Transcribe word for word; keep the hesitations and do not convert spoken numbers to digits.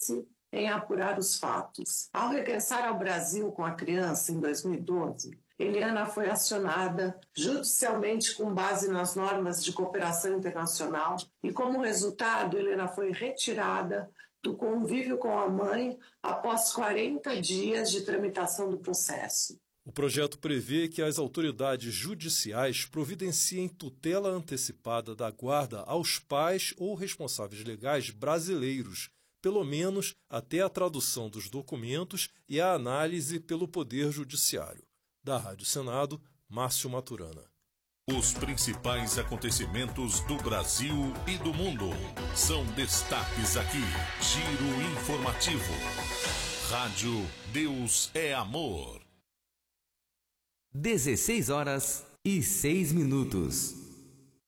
interesse em apurar os fatos. Ao regressar ao Brasil com a criança em dois mil e doze, Eliana foi acionada judicialmente com base nas normas de cooperação internacional e, como resultado, Eliana foi retirada do convívio com a mãe após quarenta dias de tramitação do processo. O projeto prevê que as autoridades judiciais providenciem tutela antecipada da guarda aos pais ou responsáveis legais brasileiros, pelo menos até a tradução dos documentos e a análise pelo Poder Judiciário. Da Rádio Senado, Márcio Maturana. Os principais acontecimentos do Brasil e do mundo são destaques aqui. Giro informativo. Rádio Deus é Amor. dezesseis horas e seis minutos.